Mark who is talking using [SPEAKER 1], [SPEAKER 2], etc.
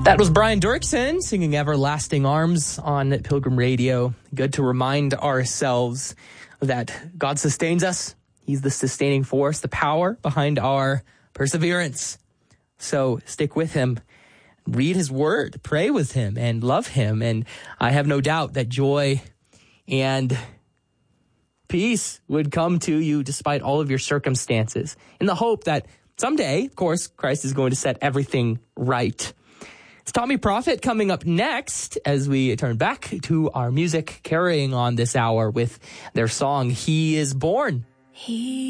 [SPEAKER 1] That was Brian Dirksen singing Everlasting Arms on Pilgrim Radio. Good to remind ourselves that God sustains us. He's the sustaining force, the power behind our perseverance. So stick with him, read his word, pray with him, and love him. And I have no doubt that joy and peace would come to you despite all of your circumstances, in the hope that someday, of course, Christ is going to set everything right. It's Tommy Prophet coming up next as we turn back to our music, carrying on this hour with their song, He is Born.